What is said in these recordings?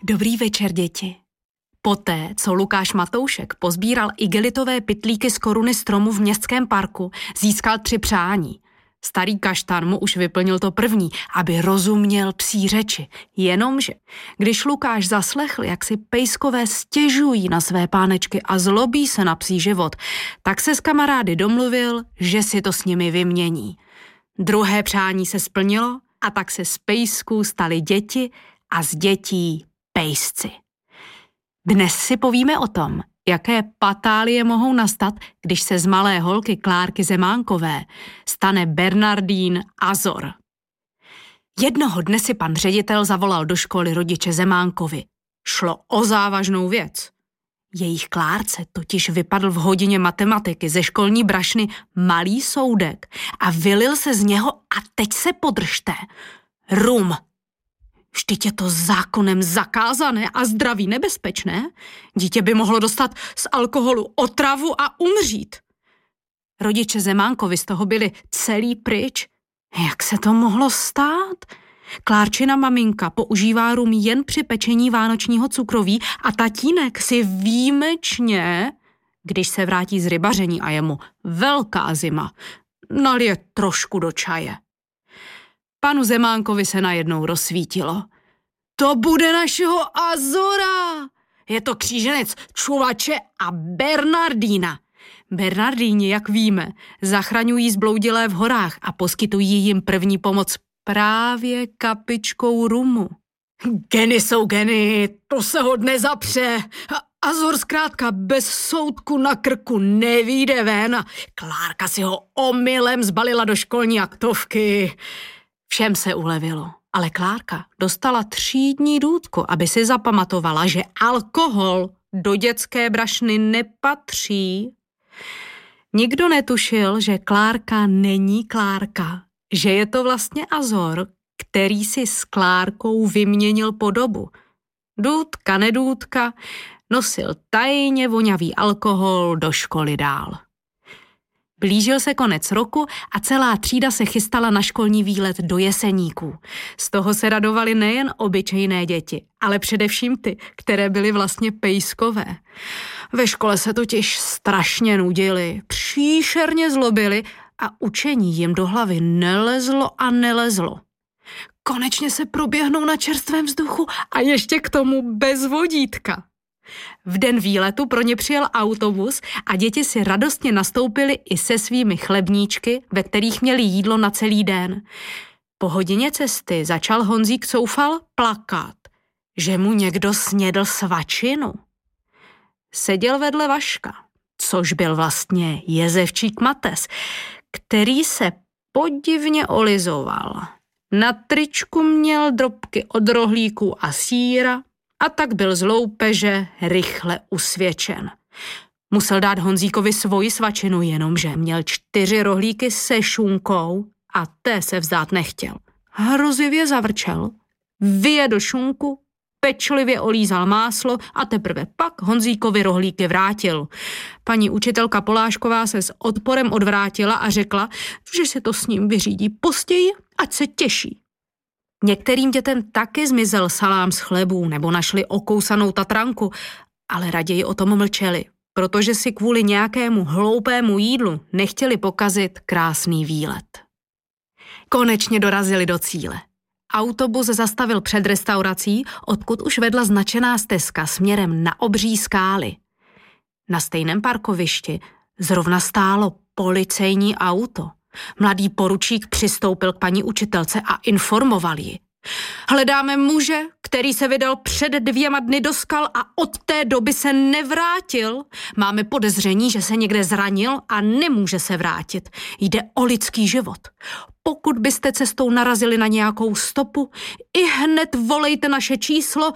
Dobrý večer, děti. Poté, co Lukáš Matoušek pozbíral igelitové pytlíky z koruny stromu v městském parku, získal 3 přání. Starý kaštan mu už vyplnil to první, aby rozuměl psí řeči. Jenomže, když Lukáš zaslechl, jak si pejskové stěžují na své pánečky a zlobí se na psí život, tak se s kamarády domluvil, že si to s nimi vymění. Druhé přání se splnilo a tak se z pejsků staly děti a z dětí pejsci. Dnes si povíme o tom, jaké patálie mohou nastat, když se z malé holky Klárky Zemánkové stane Bernardín Azor. Jednoho dne si pan ředitel zavolal do školy rodiče Zemánkovi. Šlo o závažnou věc. Jejich Klárce totiž vypadl v hodině matematiky ze školní brašny malý soudek a vylil se z něho a teď se podržte. Rum. Vždyť je to zákonem zakázané a zdraví nebezpečné. Dítě by mohlo dostat z alkoholu otravu a umřít. Rodiče Zemánkovi z toho byli celý pryč. Jak se to mohlo stát? Klárčina maminka používá rum jen při pečení vánočního cukroví a tatínek si výjimečně, když se vrátí z rybaření a je mu velká zima, nalije trošku do čaje. Panu Zemánkovi se najednou rozsvítilo. To bude našeho Azora! Je to kříženec Čuvače a Bernardína. Bernardíni, jak víme, zachraňují zbloudilé v horách a poskytují jim první pomoc právě kapičkou rumu. Geny jsou geny, to se ho nezapře. Azor zkrátka bez soudku na krku nevyjde ven a Klárka si ho omylem zbalila do školní aktovky. Všem se ulevilo, ale Klárka dostala 3dní důtku, aby si zapamatovala, že alkohol do dětské brašny nepatří. Nikdo netušil, že Klárka není Klárka, že je to vlastně Azor, který si s Klárkou vyměnil podobu. Důtka, nedůtka, nosil tajně vonavý alkohol do školy dál. Blížil se konec roku a celá třída se chystala na školní výlet do Jeseníků. Z toho se radovali nejen obyčejné děti, ale především ty, které byly vlastně pejskové. Ve škole se totiž strašně nudili, příšerně zlobili a učení jim do hlavy nelezlo a nelezlo. Konečně se proběhnou na čerstvém vzduchu a ještě k tomu bez vodítka. V den výletu pro ně přijel autobus a děti si radostně nastoupily i se svými chlebníčky, ve kterých měli jídlo na celý den. Po hodině cesty začal Honzík Coufal plakat, že mu někdo snědl svačinu. Seděl vedle Vaška, což byl vlastně jezevčík Mates, který se podivně olizoval. Na tričku měl drobky od rohlíků a sýra, a tak byl z loupeže rychle usvědčen. Musel dát Honzíkovi svoji svačinu, jenomže měl 4 rohlíky se šunkou a té se vzdát nechtěl. Hrozivě zavrčel, vyjedl šunku, pečlivě olízal máslo a teprve pak Honzíkovi rohlíky vrátil. Paní učitelka Polášková se s odporem odvrátila a řekla, že si to s ním vyřídí později, ať se těší. Některým dětem taky zmizel salám z chlebů nebo našli okousanou tatranku, ale raději o tom mlčeli, protože si kvůli nějakému hloupému jídlu nechtěli pokazit krásný výlet. Konečně dorazili do cíle. Autobus zastavil před restaurací, odkud už vedla značená stezka směrem na obří skály. Na stejném parkovišti zrovna stálo policejní auto. Mladý poručík přistoupil k paní učitelce a informoval ji. Hledáme muže, který se vydal před 2 dny do skal a od té doby se nevrátil. Máme podezření, že se někde zranil a nemůže se vrátit. Jde o lidský život. Pokud byste cestou narazili na nějakou stopu, i hned volejte naše číslo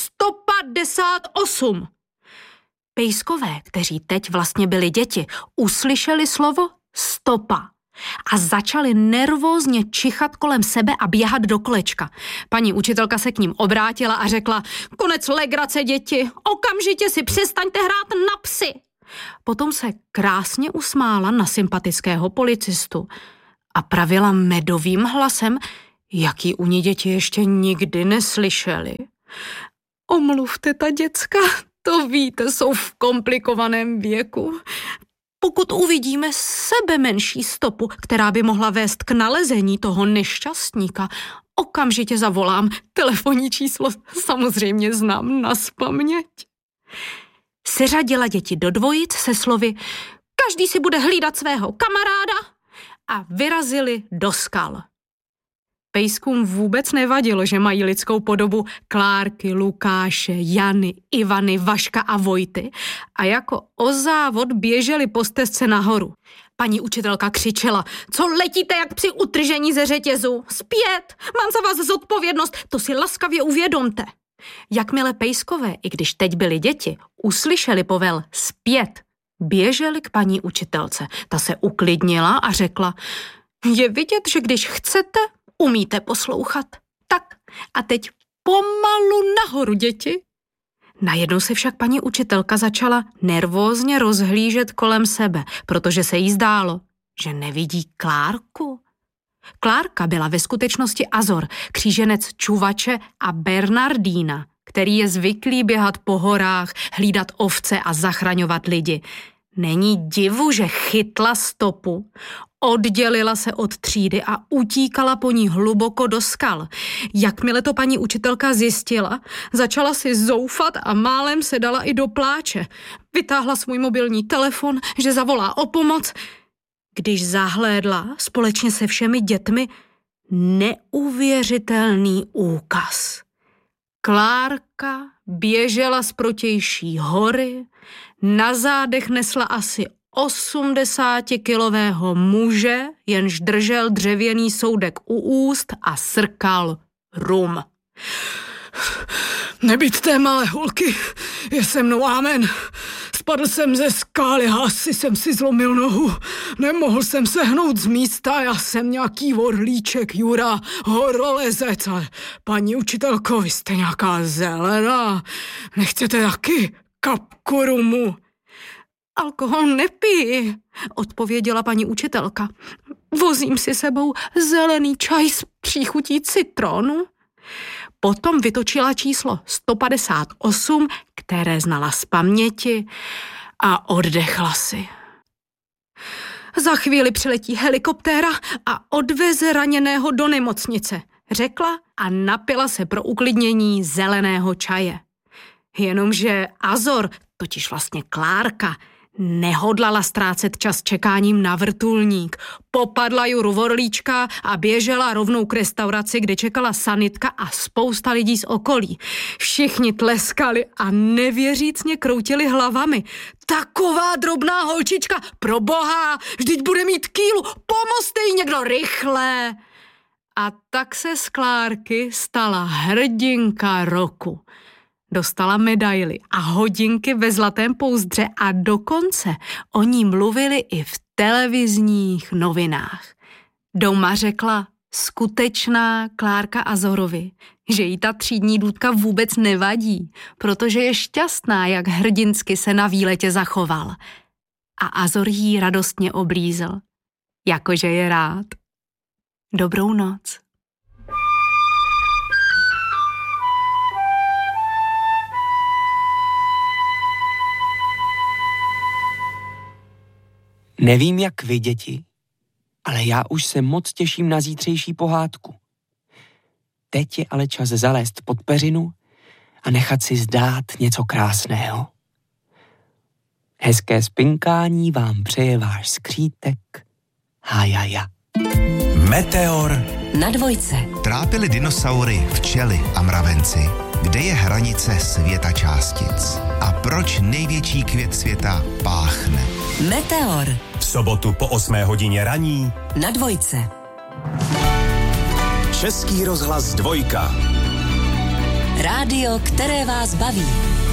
158. Pejskové, kteří teď vlastně byli děti, uslyšeli slovo stopa a začali nervózně čichat kolem sebe a běhat do kolečka. Paní učitelka se k ním obrátila a řekla: konec legrace, děti, okamžitě si přestaňte hrát na psy. Potom se krásně usmála na sympatického policistu a pravila medovým hlasem, jaký u ní děti ještě nikdy neslyšeli. Omluvte ta děcka, to víte, jsou v komplikovaném věku. Pokud uvidíme sebe menší stopu, která by mohla vést k nalezení toho nešťastníka, okamžitě zavolám. Telefonní číslo samozřejmě znám nazpaměť. Seřadila děti do dvojic se slovy každý si bude hlídat svého kamaráda a vyrazili do skal. Pejskům vůbec nevadilo, že mají lidskou podobu Klárky, Lukáše, Jany, Ivany, Vaška a Vojty a jako o závod běželi po stezce nahoru. Paní učitelka křičela, co letíte jak psi utržení ze řetězu? Zpět! Mám za vás zodpovědnost, to si laskavě uvědomte. Jakmile pejskové, i když teď byly děti, uslyšeli povel zpět, běželi k paní učitelce. Ta se uklidnila a řekla, je vidět, že když chcete, umíte poslouchat. Tak a teď pomalu nahoru, děti. Najednou se však paní učitelka začala nervózně rozhlížet kolem sebe, protože se jí zdálo, že nevidí Klárku. Klárka byla ve skutečnosti Azor, kříženec Čuvače a Bernardína, který je zvyklý běhat po horách, hlídat ovce a zachraňovat lidi. Není divu, že chytla stopu, oddělila se od třídy a utíkala po ní hluboko do skal. Jakmile to paní učitelka zjistila, začala si zoufat a málem se dala i do pláče. Vytáhla svůj mobilní telefon, že zavolá o pomoc. Když zahlédla společně se všemi dětmi neuvěřitelný úkaz. Klárka běžela z protější hory, na zádech nesla asi 80kilového muže, jenž držel dřevěný soudek u úst a srkal rum. Nebyďte, malé holky, je se mnou amen. Spadl jsem ze skály a asi jsem si zlomil nohu. Nemohl jsem se hnout z místa, já jsem nějaký vorlíček, Jura, horolezec. Ale paní učitelko, vy jste nějaká zelená. Nechcete taky kapku rumu? Alkohol nepiji, odpověděla paní učitelka. Vozím si sebou zelený čaj s příchutí citronu. Potom vytočila číslo 158, které znala z paměti a oddechla si. Za chvíli přiletí helikoptéra a odveze raněného do nemocnice, řekla a napila se pro uklidnění zeleného čaje. Jenomže Azor, totiž vlastně Klárka, nehodlala ztrácet čas čekáním na vrtulník. Popadla Juru vorlíčka a běžela rovnou k restauraci, kde čekala sanitka a spousta lidí z okolí. Všichni tleskali a nevěřícně kroutili hlavami. Taková drobná holčička, proboha, vždyť bude mít kýlu, pomozte jí někdo rychle. A tak se z Klárky stala hrdinka roku. Dostala medaily a hodinky ve zlatém pouzdře a dokonce o ní mluvili i v televizních novinách. Doma řekla skutečná Klárka Azorovi, že jí ta třídní důdka vůbec nevadí, protože je šťastná, jak hrdinsky se na výletě zachoval. A Azor jí radostně oblízl, jakože je rád. Dobrou noc. Nevím, jak vy, děti, ale já už se moc těším na zítřejší pohádku. Teď je ale čas zalézt pod peřinu a nechat si zdát něco krásného. Hezké spinkání vám přeje váš skřítek Hájaja. Meteor na dvojce. Trápily dinosaury, včely a mravenci. Kde je hranice světa částic? A proč největší květ světa páchne? Meteor. V sobotu po 8 hodině raní na dvojce. Český rozhlas 2. Rádio, které vás baví.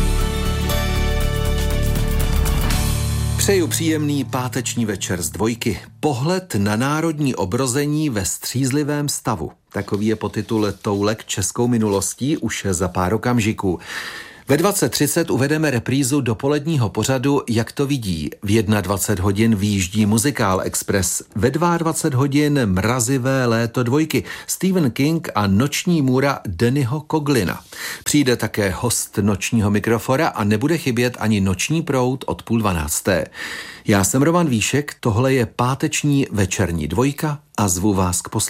Přeju příjemný páteční večer z 2. Pohled na národní obrození ve střízlivém stavu. Takový je podtitul Toulek českou minulostí už za pár okamžiků. Ve 20:30 uvedeme reprízu dopoledního pořadu Jak to vidí. V 21 hodin výjíždí Muzikál Express. Ve 22 hodin Mrazivé léto dvojky Stephen King a noční můra Dannyho Coglina. Přijde také host nočního mikrofora a nebude chybět ani Noční proud od 11:30. Já jsem Roman Víšek, tohle je páteční večerní dvojka a zvu vás k poslechu.